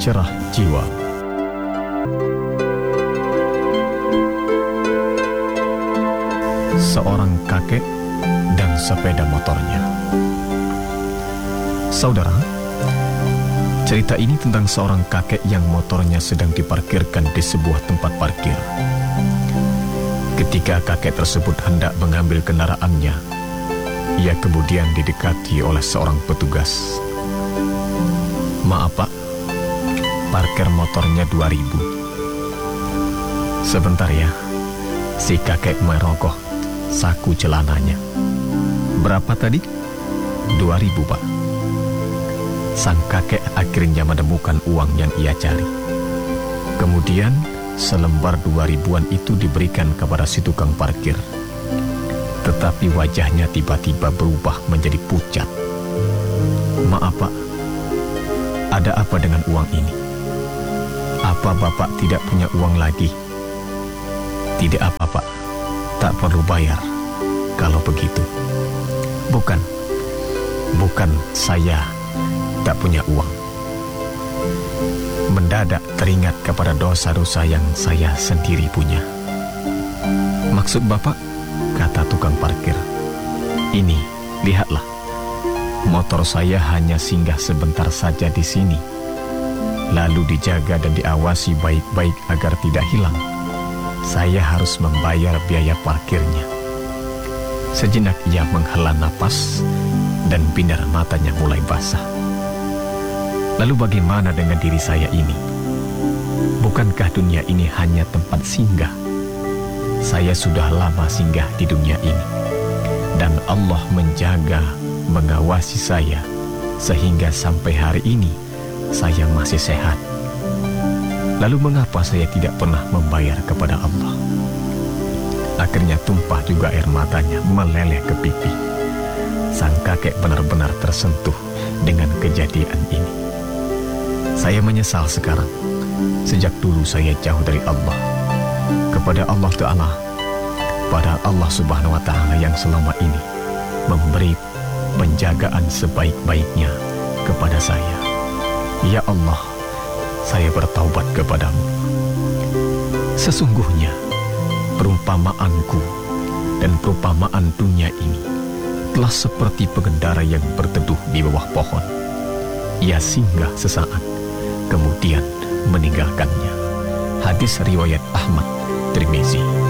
Cerah Jiwa. Seorang kakek dan sepeda motornya. Saudara, cerita ini tentang seorang kakek yang motornya sedang diparkirkan di sebuah tempat parkir. Ketika kakek tersebut hendak mengambil kendaraannya, ia kemudian didekati oleh seorang petugas. "Maaf Pak, parkir motornya 2.000. Sebentar ya," si kakek merogoh saku celananya. "Berapa tadi?" 2.000 Pak. Sang kakek akhirnya menemukan uang yang ia cari. Kemudian selembar 2.000-an itu diberikan kepada si tukang parkir. Tetapi wajahnya tiba-tiba berubah menjadi pucat. "Maaf Pak, ada apa dengan uang ini? Apa Bapak tidak punya uang lagi?" "Tidak apa Pak, tak perlu bayar kalau begitu." Bukan, saya tak punya uang." Mendadak teringat kepada dosa-dosa yang saya sendiri punya. "Maksud Bapak?" kata tukang parkir. "Ini, lihatlah. Motor saya hanya singgah sebentar saja di sini. Lalu dijaga dan diawasi baik-baik agar tidak hilang. Saya harus membayar biaya parkirnya." Sejenak ia menghela napas dan binar matanya mulai basah. "Lalu bagaimana dengan diri saya ini? Bukankah dunia ini hanya tempat singgah? Saya sudah lama singgah di dunia ini, dan Allah menjaga, mengawasi saya, sehingga sampai hari ini saya masih sehat. Lalu mengapa saya tidak pernah membayar kepada Allah?" Akhirnya tumpah juga air matanya meleleh ke pipi. Sang kakek benar-benar tersentuh dengan kejadian ini. "Saya menyesal sekarang. Sejak dulu saya jauh dari Allah. Kepada Allah Ta'ala, pada Allah Subhanahu wa Ta'ala yang selama ini memberi penjagaan sebaik-baiknya kepada saya. Ya Allah, saya bertaubat kepadamu. Sesungguhnya perumpamaanku dan perumpamaan dunia ini telah seperti pengendara yang berteduh di bawah pohon. Ia singgah sesaat, kemudian meninggalkannya." Hadis riwayat Ahmad, Tirmizi.